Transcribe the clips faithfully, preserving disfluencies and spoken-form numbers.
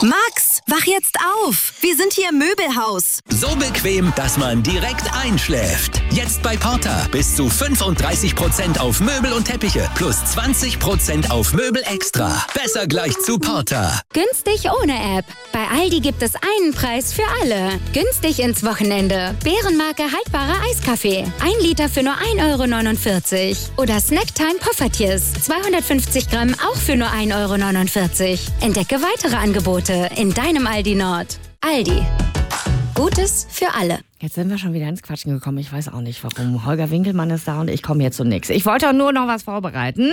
Max, wach jetzt auf! Wir sind hier im Möbelhaus. So bequem, dass man direkt einschläft. Jetzt bei Porter bis zu fünfunddreißig Prozent auf Möbel und Teppiche plus zwanzig Prozent auf Möbel extra. Besser gleich zu Porter. Günstig ohne App. Bei Aldi gibt es einen Preis für alle. Günstig ins Wochenende. Bärenmarke haltbarer Eiskaffee. Ein Liter für nur ein Euro neunundvierzig. Oder Snacktime Poffertjes. zweihundertfünfzig Gramm auch für nur ein Euro neunundvierzig. Entdecke weitere Angebote in deinem Aldi Nord. Aldi. Gutes für alle. Jetzt sind wir schon wieder ins Quatschen gekommen. Ich weiß auch nicht, warum. Holger Winkelmann ist da und ich komme jetzt zu nichts. Ich wollte auch nur noch was vorbereiten.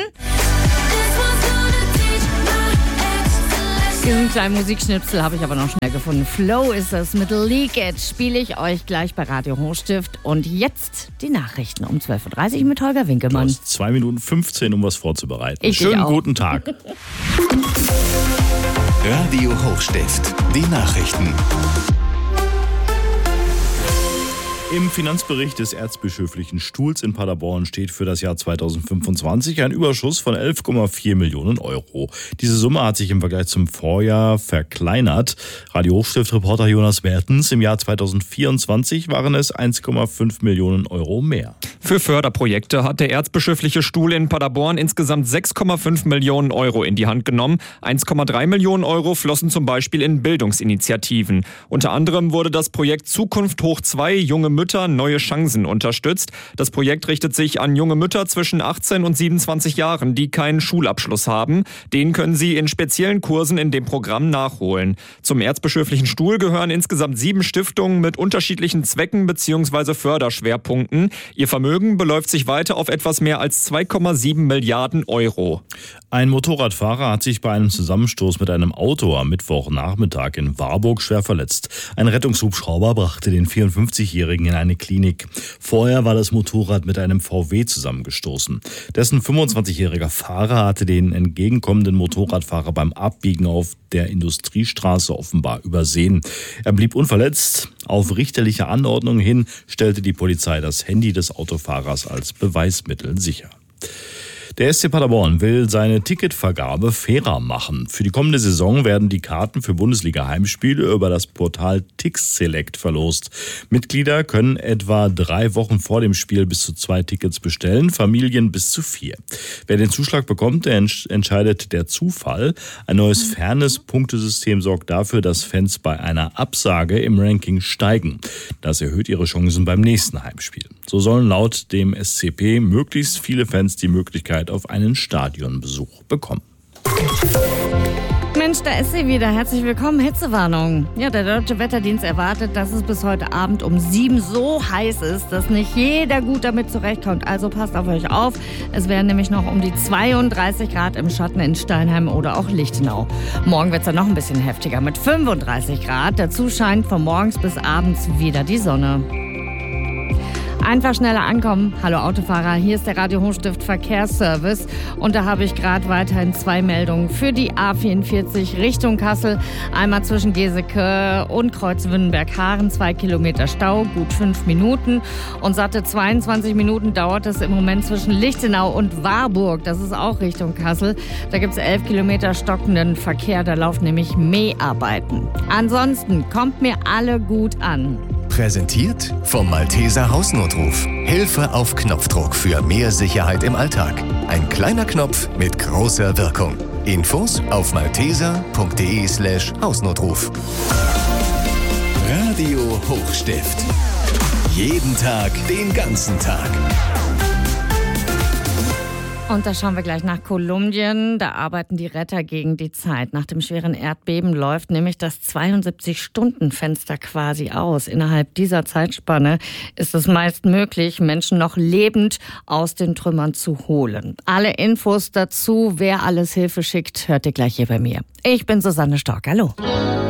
Diesen kleinen Musikschnipsel habe ich aber noch schnell gefunden. Flow ist es mit Leakage. Spiele ich euch gleich bei Radio Hochstift. Und jetzt die Nachrichten um zwölf Uhr dreißig mit Holger Winkelmann. Du hast zwei Minuten fünfzehn, um was vorzubereiten. Ich Schönen guten Tag. Radio Hochstift. Die Nachrichten. Im Finanzbericht des Erzbischöflichen Stuhls in Paderborn steht für das Jahr zweitausendfünfundzwanzig ein Überschuss von elf Komma vier Millionen Euro. Diese Summe hat sich im Vergleich zum Vorjahr verkleinert. Radio Hochstift-Reporter Jonas Mertens: Im Jahr zweitausendvierundzwanzig waren es eins Komma fünf Millionen Euro mehr. Für Förderprojekte hat der Erzbischöfliche Stuhl in Paderborn insgesamt sechs Komma fünf Millionen Euro in die Hand genommen. eins Komma drei Millionen Euro flossen zum Beispiel in Bildungsinitiativen. Unter anderem wurde das Projekt Zukunft hoch zwei, junge Mütter, neue Chancen unterstützt. Das Projekt richtet sich an junge Mütter zwischen achtzehn und siebenundzwanzig Jahren, die keinen Schulabschluss haben. Den können sie in speziellen Kursen in dem Programm nachholen. Zum Erzbischöflichen Stuhl gehören insgesamt sieben Stiftungen mit unterschiedlichen Zwecken bzw. Förderschwerpunkten. Ihr Vermögen beläuft sich weiter auf etwas mehr als zwei Komma sieben Milliarden Euro. Ein Motorradfahrer hat sich bei einem Zusammenstoß mit einem Auto am Mittwochnachmittag in Warburg schwer verletzt. Ein Rettungshubschrauber brachte den vierundfünfzigjährigen in eine Klinik. Vorher war das Motorrad mit einem V W zusammengestoßen. Dessen fünfundzwanzigjähriger Fahrer hatte den entgegenkommenden Motorradfahrer beim Abbiegen auf der Industriestraße offenbar übersehen. Er blieb unverletzt. Auf richterliche Anordnung hin stellte die Polizei das Handy des Autofahrers als Beweismittel sicher. Der S C Paderborn will seine Ticketvergabe fairer machen. Für die kommende Saison werden die Karten für Bundesliga-Heimspiele über das Portal TixSelect verlost. Mitglieder können etwa drei Wochen vor dem Spiel bis zu zwei Tickets bestellen, Familien bis zu vier. Wer den Zuschlag bekommt, der entscheidet der Zufall. Ein neues Fairness-Punktesystem sorgt dafür, dass Fans bei einer Absage im Ranking steigen. Das erhöht ihre Chancen beim nächsten Heimspiel. So sollen laut dem S C P möglichst viele Fans die Möglichkeit auf einen Stadionbesuch bekommen. Mensch, da ist sie wieder. Herzlich willkommen. Hitzewarnung. Ja, der Deutsche Wetterdienst erwartet, dass es bis heute Abend um sieben so heiß ist, dass nicht jeder gut damit zurechtkommt. Also passt auf euch auf. Es werden nämlich noch um die zweiunddreißig Grad im Schatten in Steinheim oder auch Lichtenau. Morgen wird es dann noch ein bisschen heftiger mit fünfunddreißig Grad. Dazu scheint von morgens bis abends wieder die Sonne. Einfach schneller ankommen. Hallo Autofahrer, hier ist der Radio Hochstift Verkehrsservice und da habe ich gerade weiterhin zwei Meldungen für die A vierundvierzig Richtung Kassel. Einmal zwischen Geseke und Kreuzwünnenberg-Haaren, zwei Kilometer Stau, gut fünf Minuten und satte zweiundzwanzig Minuten dauert es im Moment zwischen Lichtenau und Warburg, das ist auch Richtung Kassel. Da gibt es elf Kilometer stockenden Verkehr, da laufen nämlich Mäharbeiten. Ansonsten kommt mir alle gut an. Präsentiert vom Malteser Hausnotruf. Hilfe auf Knopfdruck für mehr Sicherheit im Alltag. Ein kleiner Knopf mit großer Wirkung. Infos auf malteser.de slash Hausnotruf. Radio Hochstift. Jeden Tag, den ganzen Tag. Und da schauen wir gleich nach Kolumbien. Da arbeiten die Retter gegen die Zeit. Nach dem schweren Erdbeben läuft nämlich das zweiundsiebzig-Stunden-Fenster quasi aus. Innerhalb dieser Zeitspanne ist es meist möglich, Menschen noch lebend aus den Trümmern zu holen. Alle Infos dazu, wer alles Hilfe schickt, hört ihr gleich hier bei mir. Ich bin Susanne Stork. Hallo.